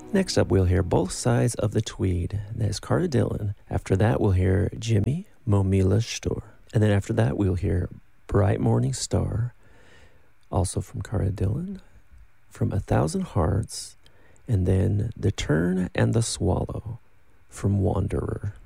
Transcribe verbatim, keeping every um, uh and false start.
Next up, we'll hear Both Sides of the Tweed. That's Cara Dillon. After that, we'll hear Jimmy Momila Stor. And then after that, we'll hear Bright Morning Star, also from Cara Dillon, from A Thousand Hearts, and then The Turn and the Swallow from Wanderer.